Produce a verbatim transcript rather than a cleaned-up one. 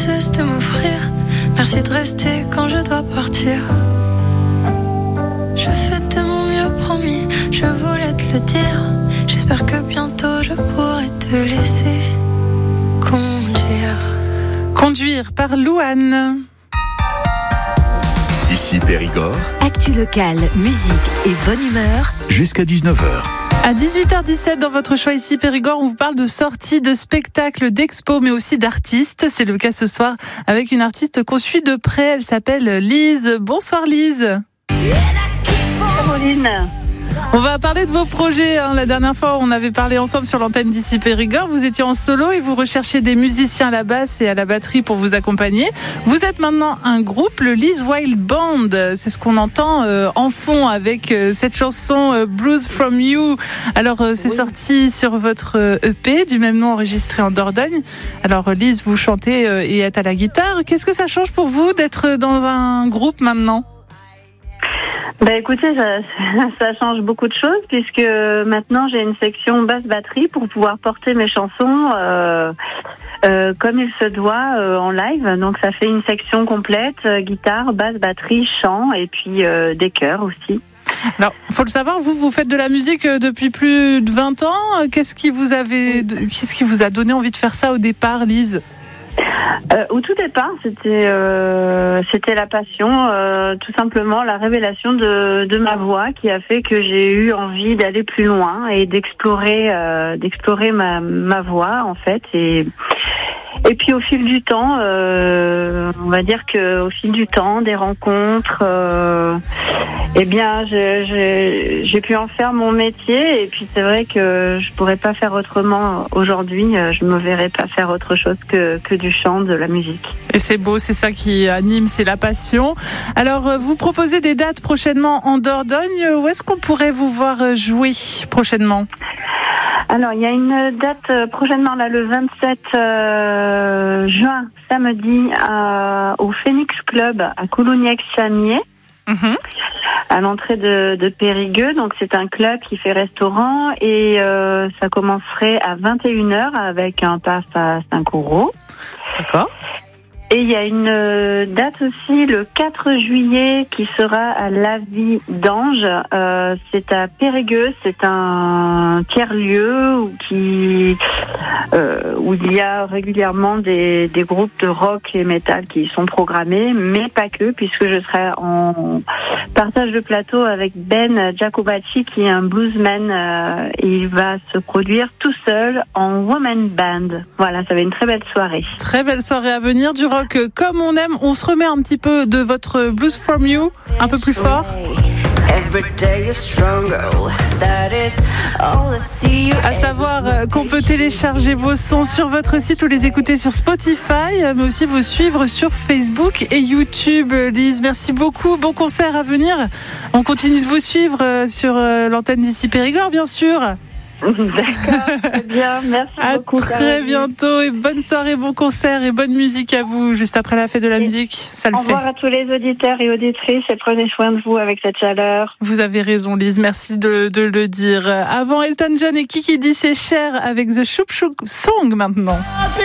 cesse de m'offrir. Merci de rester quand je dois partir. Je fais de mon mieux, promis, je voulais te le dire. J'espère que bientôt je pourrai te laisser conduire. Conduire par Louane. Ici Périgord. Actu locale, musique et bonne humeur. Jusqu'à dix-neuf heures. À dix-huit heures dix-sept, dans votre choix ici Périgord, on vous parle de sorties, de spectacles, d'expos, mais aussi d'artistes. C'est le cas ce soir avec une artiste qu'on suit de près. Elle s'appelle Lise. Bonsoir Lise. Caroline. On va parler de vos projets. Hein. La dernière fois, on avait parlé ensemble sur l'antenne d'ici Périgord. Vous étiez en solo et vous recherchez des musiciens à la basse et à la batterie pour vous accompagner. Vous êtes maintenant un groupe, le Lise Wild Band. C'est ce qu'on entend euh, en fond avec euh, cette chanson euh, Blues From You. Alors, euh, c'est oui. sorti sur votre euh, E P du même nom enregistré en Dordogne. Alors, euh, Lise, vous chantez euh, et êtes à la guitare. Qu'est-ce que ça change pour vous d'être dans un groupe maintenant ? Bah écoutez, ça, ça change beaucoup de choses puisque maintenant j'ai une section basse batterie pour pouvoir porter mes chansons euh, euh, comme il se doit euh, en live. Donc ça fait une section complète, euh, guitare, basse batterie, chant et puis euh, des chœurs aussi. Alors, faut le savoir, vous, vous faites de la musique depuis plus de vingt ans. Qu'est-ce qui vous avait, qu'est-ce qui vous a donné envie de faire ça au départ, Lise ? Euh, au tout départ, c'était euh, c'était la passion, euh, tout simplement la révélation de, de ma voix qui a fait que j'ai eu envie d'aller plus loin et d'explorer euh, d'explorer ma ma voix en fait et et puis au fil du temps, euh, on va dire que au fil du temps, des rencontres, euh, eh bien, j'ai, j'ai, j'ai pu en faire mon métier. Et puis c'est vrai que je pourrais pas faire autrement aujourd'hui. Je me verrais pas faire autre chose que que du chant, de la musique. Et c'est beau, c'est ça qui anime, c'est la passion. Alors, vous proposez des dates prochainement en Dordogne. Où est-ce qu'on pourrait vous voir jouer prochainement ? Alors, il y a une date prochainement, là, le vingt-sept euh, juin, samedi, à, au Phoenix Club à Coulugnac-Chamier, mm-hmm. à l'entrée de, de Périgueux. Donc, c'est un club qui fait restaurant et euh, ça commencerait à vingt et une heures avec un pass à cinq euros. D'accord. Et il y a une date aussi le quatre juillet qui sera à la Vie d'Ange. Euh, c'est à Périgueux, c'est un tiers-lieu où, qui, euh, où il y a régulièrement des, des groupes de rock et métal qui sont programmés, mais pas que, puisque je serai en partage de plateau avec Ben Giacobacci qui est un bluesman euh, et il va se produire tout seul en woman band. Voilà, ça va être une très belle soirée. Très belle soirée à venir, du rock comme on aime. On se remet un petit peu de votre Blues From You, un peu plus fort. À savoir qu'on peut télécharger vos sons sur votre site ou les écouter sur Spotify, mais aussi vous suivre sur Facebook et YouTube. Lise, merci beaucoup. Bon concert à venir. On continue de vous suivre sur l'antenne d'ici Périgord, bien sûr. D'accord, très bien, merci à beaucoup. À très bientôt et bonne soirée, bon concert et bonne musique à vous juste après la fête de la et musique. Ça le au fait. Au revoir à tous les auditeurs et auditrices et prenez soin de vous avec cette chaleur. Vous avez raison, Lise, merci de, de le dire. Avant Elton John et Kiki D, c'est cher avec The Shoop Shoop Song maintenant.